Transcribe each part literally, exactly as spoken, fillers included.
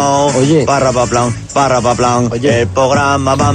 plao, Oye. parra pa plan, parra pa plan. Oye. El programa va a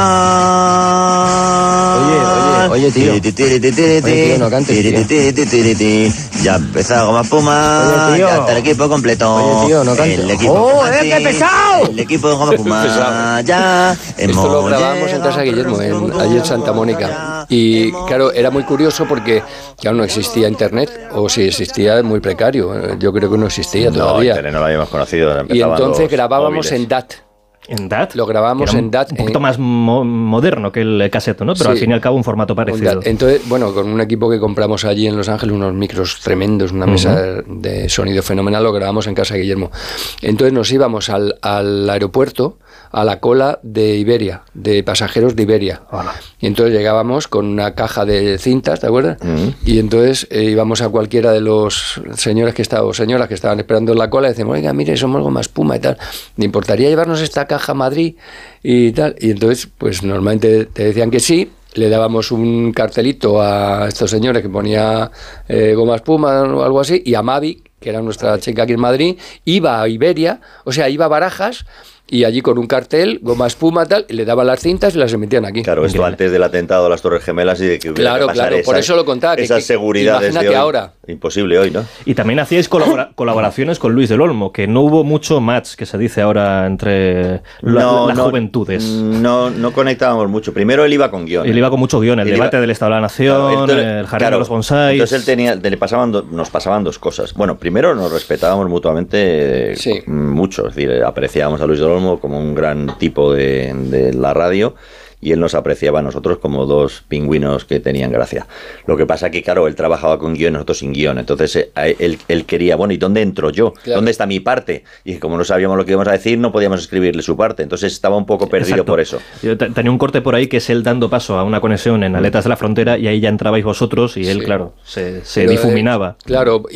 empezar. Oye, oye, oye, tío. Tiri, tiri, tiri, tiri, Oye, tío, no cantes, tiri, tío. tiri, tiri, tiri, tiri. Ya empezó Goma Espuma. Oye, tío. Ya está el equipo completo. Oye, tío, no cantes. El equipo ¡Oh, Fumanti, eh, qué pesado! El equipo de Goma Espuma. Ya Esto lo grabábamos en casa de Guillermo, en, allí en Santa Mónica. Y claro, era muy curioso porque claro, no existía internet, o si existía, muy precario. Yo creo que no existía No, todavía. internet no lo habíamos conocido. Y empezaban entonces los grabábamos móviles. en D A T. En D A T. Lo grabamos Era un- en D A T. Un poquito en- más mo- moderno que el caseto, ¿no? Pero Sí. al fin y al cabo un formato Un parecido. D A T. Entonces, bueno, con un equipo que compramos allí en Los Ángeles, unos micros tremendos, una mesa de, de sonido fenomenal, lo grabamos en casa de Guillermo. Entonces nos íbamos al, al aeropuerto, a la cola de Iberia, de pasajeros de Iberia. Hola. Y entonces llegábamos con una caja de cintas, ¿te acuerdas? Ujú. Y entonces eh, íbamos a cualquiera de los señores que estaban, o señoras que estaban esperando en la cola y decíamos, oiga, mire, somos Goma Espuma y tal. ¿Le importaría llevarnos esta caja a Madrid? Y tal. Y entonces, pues normalmente te decían que sí. Le dábamos un cartelito a estos señores que ponía eh, Goma Espuma o algo así, y a Mavi, que era nuestra chica aquí en Madrid, iba a Iberia, o sea, iba a Barajas, y allí con un cartel, Goma Espuma, tal, y le daban las cintas y las emitían aquí. Claro, esto antes del atentado a las Torres Gemelas y de que hubiera Claro, que pasar claro, por esas- eso lo contaba, que- Esas que- seguridades imagínate de hoy. ahora. Imposible hoy, ¿no? Y también hacíais colabora- colaboraciones con Luis del Olmo, que no hubo mucho match, que se dice ahora, entre la- No, las no, juventudes. No, no conectábamos mucho. Primero él iba con guión. Él iba con mucho guión, el Él debate iba- del Estado de la Claro, Nación, entonces- el jardín claro, de los bonsáis. Entonces él tenía, le pasaban do- nos pasaban dos cosas. Bueno, primero nos respetábamos mutuamente eh, Sí. mucho, es decir, apreciábamos a Luis del Olmo como un gran tipo de, de la radio. Y él nos apreciaba a nosotros como dos pingüinos que tenían gracia. Lo que pasa que, claro, él trabajaba con guión y nosotros sin guión. Entonces eh, a él, él quería, bueno, ¿y dónde entro yo? Claro. ¿Dónde está mi parte? Y como no sabíamos lo que íbamos a decir, no podíamos escribirle su parte. Entonces estaba un poco perdido Exacto. por eso. Yo te- tenía un corte por ahí que es él dando paso a una conexión en Aletas de la Frontera y ahí ya entrabais vosotros y él, Sí. claro, se, se Pero, eh, difuminaba. Claro,